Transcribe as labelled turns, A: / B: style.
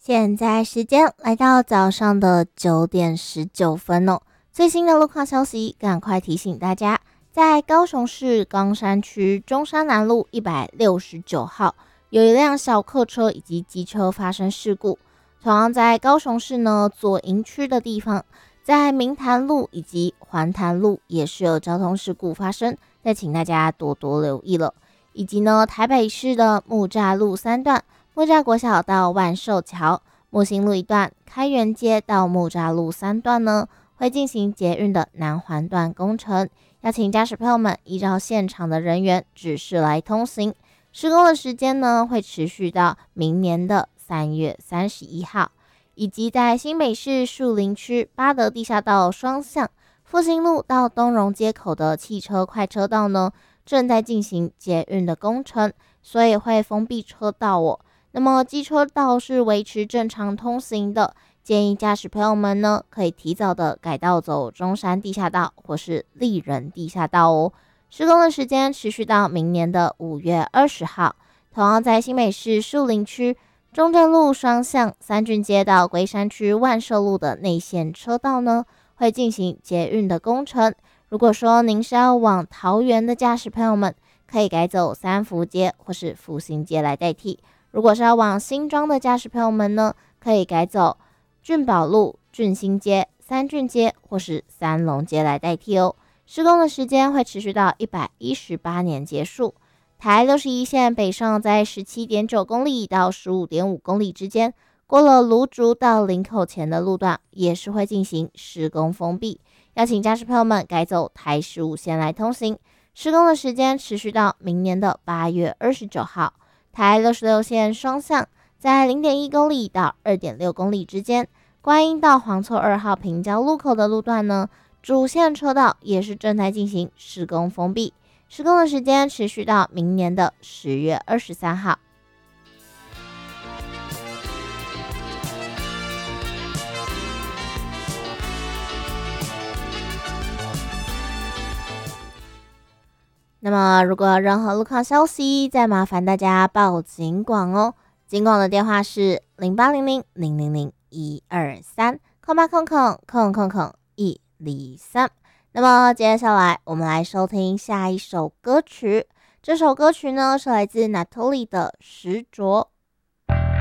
A: 现在时间来到早上的9点19分哦。最新的路况消息，赶快提醒大家，在高雄市冈山区中山南路169号，有一辆小客车以及机车发生事故。同样在高雄市呢左营区的地方，在明潭路以及环潭路也是有交通事故发生，再请大家多多留意了。以及呢台北市的木栅路3段。木栅国小到万寿桥、木星路1段、开元街到木栅路3段呢，会进行捷运的南环段工程，要请驾驶朋友们依照现场的人员指示来通行。施工的时间呢，会持续到明年的3月31号。以及在新北市树林区八德地下道双向复兴路到东荣街口的汽车快车道呢，正在进行捷运的工程，所以会封闭车道哦。那么机车道是维持正常通行的，建议驾驶朋友们呢可以提早的改道走中山地下道或是立人地下道哦。施工的时间持续到明年的5月20号。同样在新北市树林区中正路双向三郡街到龟山区万寿路的内线车道呢，会进行捷运的工程。如果说您是要往桃园的驾驶朋友们，可以改走三福街或是复兴街来代替。如果是要往新庄的驾驶朋友们呢，可以改走俊宝路、俊兴街、三郡街或是三龙街来代替哦。施工的时间会持续到118年结束。台61线北上在17.9公里到15.5公里之间，过了芦竹到林口前的路段也是会进行施工封闭，要请驾驶朋友们改走台15线来通行。施工的时间持续到明年的8月29号。台66线双向在0.1公里到2.6公里之间，观音到黄厝2号平交路口的路段呢，主线车道也是正在进行施工封闭，施工的时间持续到明年的10月23号。那么如果有任何路况消息，再麻烦大家报警广哦。警广的电话是0800000123，空八空空空空空123。那么接下来我们来收听下一首歌曲，这首歌曲呢是来自 Natalie 的《执着》。